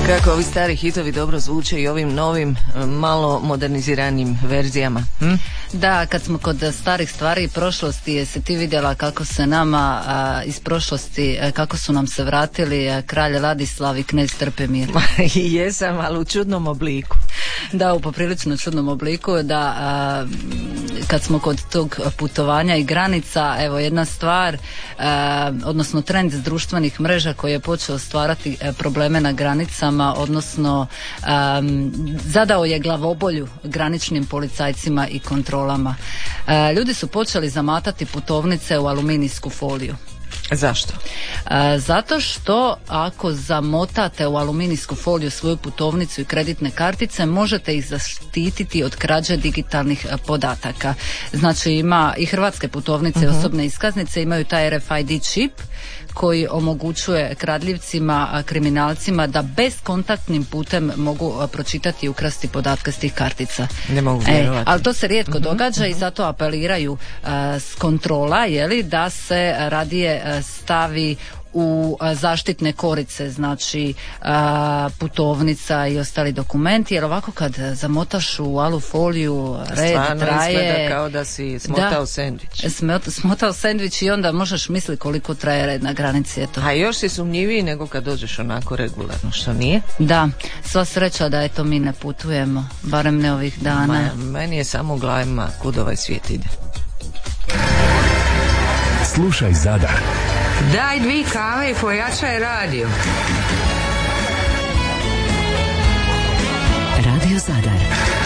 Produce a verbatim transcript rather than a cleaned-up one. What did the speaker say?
Kako ovi stari hitovi dobro zvuče i ovim novim, malo moderniziranim verzijama. Hm? Da, kad smo kod starih stvari i prošlosti, jesi ti vidjela kako se nama a, iz prošlosti, a, kako su nam se vratili a, kralj Ladislav i knez Trpemir? Jesam, ali u čudnom obliku. Da, u poprilično čudnom obliku, da a, kad smo kod tog putovanja i granica, evo jedna stvar, a, odnosno trend s društvenih mreža koji je počeo stvarati a, probleme na granicama, odnosno a, zadao je glavobolju graničnim policajcima i kontrolama. A, ljudi su počeli zamatati putovnice u aluminijsku foliju. Zašto? E, zato što ako zamotate u aluminijsku foliju svoju putovnicu i kreditne kartice, možete ih zaštititi od krađe digitalnih podataka. Znači ima i hrvatske putovnice i uh-huh. osobne iskaznice imaju taj R F I D čip koji omogućuje kradljivcima, kriminalcima da bezkontaktnim putem mogu pročitati i ukrasti podatke s tih kartica. Ne mogu vjerovati. E, ali to se rijetko uh-huh, događa uh-huh. i zato apeliraju uh, s kontrola, jeli, da se radije uh, stavi u zaštitne korice, znači a, putovnica i ostali dokumenti, jer ovako kad zamotaš u alu foliju, red stvarno traje. Izgleda kao da si smotao da, sendvič. Smotao sendvič i onda možeš misliti koliko traje red na granici. Eto. A još si sumnjiviji nego kad dođeš onako regularno, što nije? Da, sva sreća da eto mi ne putujemo, barem ne ovih dana. Ma, meni je samo u glavima kud ovaj svijet ide. Slušaj Zadar. Daj dvi kave i pojačaj radio. Radio Zadar.